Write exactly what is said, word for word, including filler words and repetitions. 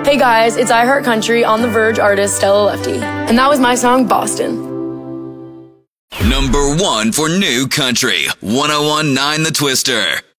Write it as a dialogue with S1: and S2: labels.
S1: Hey guys, it's I Heart Country on The Verge artist Stella Lefty. And that was my song, Boston.
S2: Number one for new country, one oh one point nine The Twister.